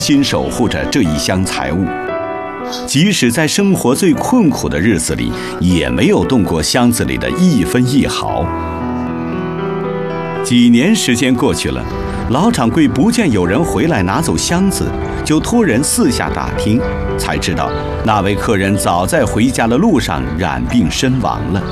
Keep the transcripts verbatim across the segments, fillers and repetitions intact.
心守护着这一箱财物。即使在生活最困苦的日子里，也没有动过箱子里的一分一毫。几年时间过去了，老掌柜不见有人回来拿走箱子，就托人四下打听，才知道那位客人早在回家的路上染病身亡了。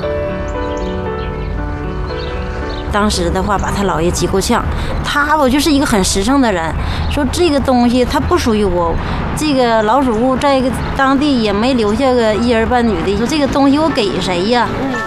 当时的话把他姥爷急够呛，他我就是一个很实诚的人，说这个东西它不属于我，这个老鼠屋在个当地也没留下个一儿半女的，说这个东西我给谁呀？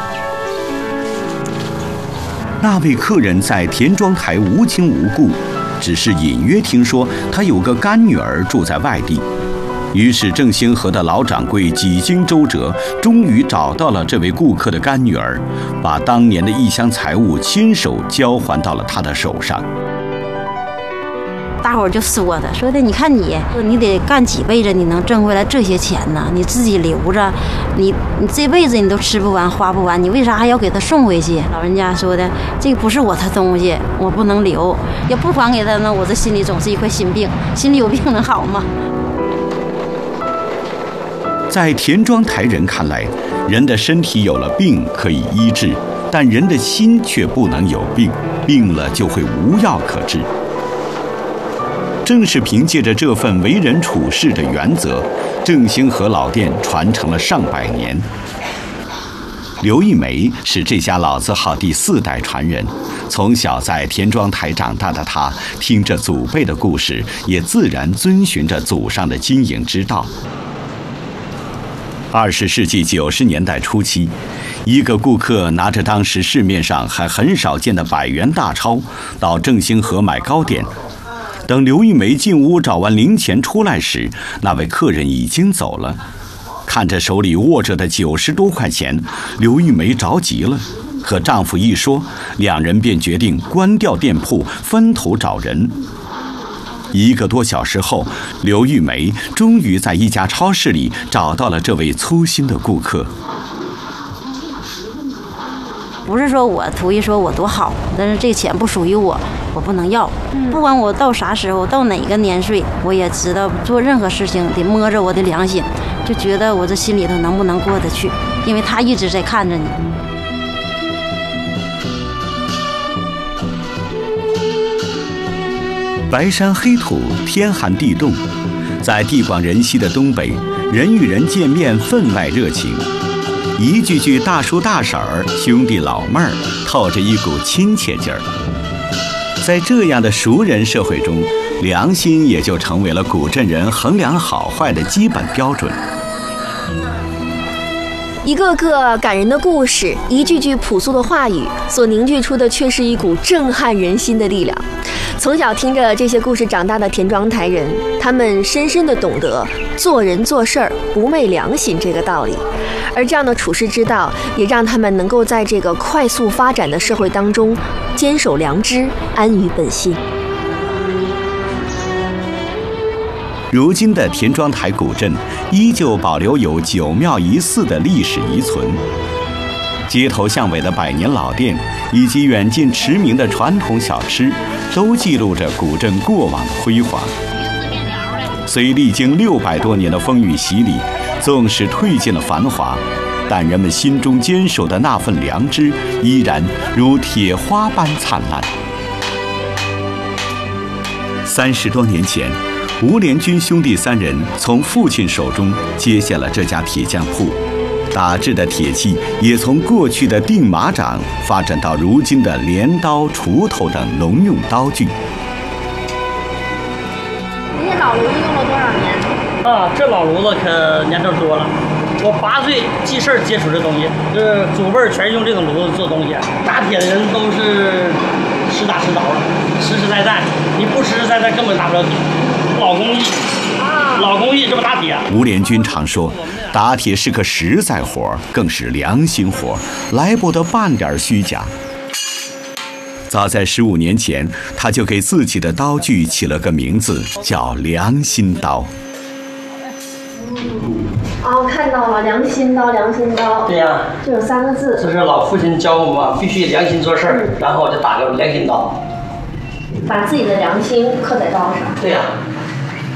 那位客人在田庄台无亲无故，只是隐约听说他有个干女儿住在外地。于是郑兴和的老掌柜几经周折，终于找到了这位顾客的干女儿，把当年的一箱财物亲手交还到了他的手上。 大伙儿就说他，说的你看你，你得干几辈子你能挣回来这些钱呢？你自己留着，你你这辈子你都吃不完花不完，你为啥还要给他送回去？老人家说的，这个不是我的东西，我不能留，要不还给他呢，我这心里总是一块心病，心里有病能好吗？ 在田庄台人看来，人的身体有了病可以医治，但人的心却不能有病，病了就会无药可治。正是凭借着这份为人处事的原则，郑兴和老店传承了上百年。刘玉梅是这家老字号第四代传人，从小在田庄台长大的她，听着祖辈的故事，也自然遵循着祖上的经营之道。二十世纪九十年代初期，一个顾客拿着当时市面上还很少见的百元大钞到郑兴和买糕点。等刘玉梅进屋找完零钱出来时，那位客人已经走了。看着手里握着的九十多块钱，刘玉梅着急了，和丈夫一说，两人便决定关掉店铺，分头找人。一个多小时后，刘玉梅终于在一家超市里找到了这位粗心的顾客。 不是说我图一说我多好，但是这个钱不属于我，我不能要。不管我到啥时候，到哪个年岁，我也知道做任何事情得摸着我的良心，就觉得我这心里头能不能过得去，因为他一直在看着你。 白山黑土，天寒地冻，在地广人稀的东北，人与人见面分外热情。一句句大叔大婶儿、兄弟老妹儿，透着一股亲切劲儿。在这样的熟人社会中，良心也就成为了古镇人衡量好坏的基本标准。 一个个感人的故事，一句句朴素的话语，所凝聚出的却是一股震撼人心的力量。从小听着这些故事长大的田庄台人，他们深深地懂得做人做事儿不昧良心这个道理，而这样的处世之道，也让他们能够在这个快速发展的社会当中坚守良知，安于本心。 如今的田庄台古镇依旧保留有九庙一寺的历史遗存，街头巷尾的百年老店以及远近驰名的传统小吃，都记录着古镇过往的辉煌。虽历经六百多年的风雨洗礼，纵使褪尽了繁华，但人们心中坚守的那份良知依然如铁花般灿烂。三十多年前，吴连军兄弟三人从父亲手中接下了这家铁匠铺，打制的铁器也从过去的钉马掌发展到如今的镰刀、锄头等农用刀具。 您这老炉子用了多少年？ 啊，这老炉子可年头多了。我八岁记事儿接触这东西，这祖辈儿全用这种炉子做东西。打铁的人都是实打实凿的，实实在在。你不实实在在根本打不了铁。老工艺，老工艺这么打铁。 吴连军常说，打铁是个实在活，更是良心活，来不得半点虚假。早在十五年前，他就给自己的刀具起了个名字，叫良心刀。 哦，看到了，良心刀，良心刀。 对呀、啊， 这有三个字。 这是老父亲教我们必须良心做事儿、嗯，然后就打个良心刀， 把自己的良心刻在刀上。 对呀、啊。